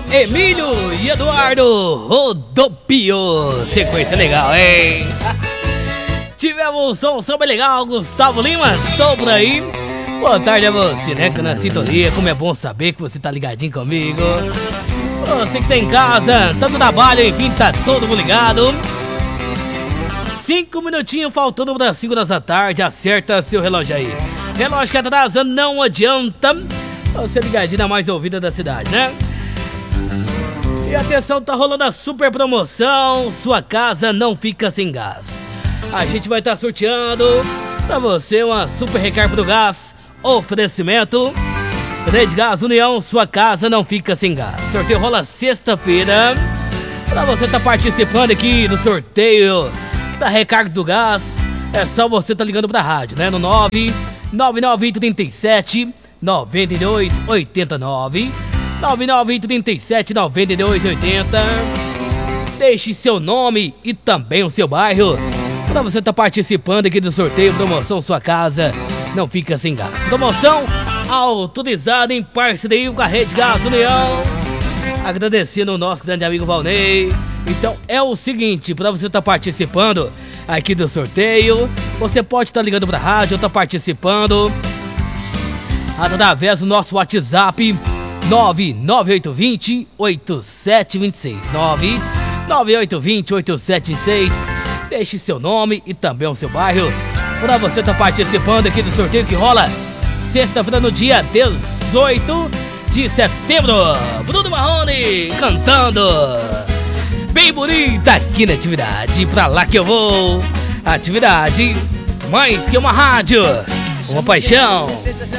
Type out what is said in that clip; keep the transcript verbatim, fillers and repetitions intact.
Emílio e Eduardo Rodopio. Sequência legal, hein? Tivemos um som super legal, Gustavo Lima, tô por aí. Boa tarde a você, né, que na sintonia. Como é bom saber que você tá ligadinho comigo. Você que tá em casa, tá no trabalho, enfim, tá todo mundo ligado. Cinco minutinhos faltando para cinco horas da tarde. Acerta seu relógio aí. Relógio que atrasa, não adianta. Você ligadinho na mais ouvida da cidade, né? E atenção, tá rolando a super promoção. Sua casa não fica sem gás. A gente vai estar tá sorteando pra você uma super recarga do gás. Oferecimento Rede Gás União, sua casa não fica sem gás. Sorteio rola sexta-feira. Pra você tá participando aqui do sorteio da recarga do gás, é só você tá ligando pra rádio, né? No nove nove nove três sete nove dois oito nove nove nove três sete nove dois oito zero. Deixe seu nome e também o seu bairro pra você tá participando aqui do sorteio promoção Sua Casa Não Fica Sem Gás. Promoção autorizada em parceria com a Rede Gás União. Agradecendo o nosso grande amigo Valnei. Então é o seguinte, pra você estar tá participando aqui do sorteio, você pode estar tá ligando pra rádio ou tá participando através do nosso WhatsApp nove nove oito dois zero oito sete dois seis nove nove oito dois zero oito sete dois seis. Deixe seu nome e também o seu bairro pra você estar tá participando aqui do sorteio que rola sexta-feira no dia dezoito de setembro. Bruno Marrone cantando bem bonita aqui na atividade. Pra lá que eu vou. Atividade mais que uma rádio, uma paixão.